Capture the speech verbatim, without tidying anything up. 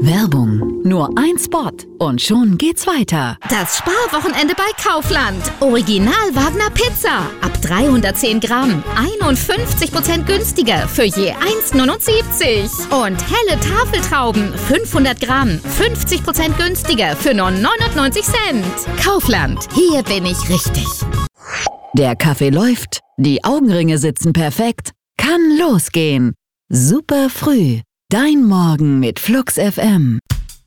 Werbung. Nur ein Spot und schon geht's weiter. Das Sparwochenende bei Kaufland. Original Wagner Pizza. Ab dreihundertzehn Gramm. einundfünfzig Prozent günstiger für je eins Komma neunundsiebzig. Und helle Tafeltrauben. fünfhundert Gramm. fünfzig Prozent günstiger für nur neunundneunzig Cent. Kaufland. Hier bin ich richtig. Der Kaffee läuft, die Augenringe sitzen perfekt. Kann losgehen. Super früh. Dein Morgen mit Flux F M.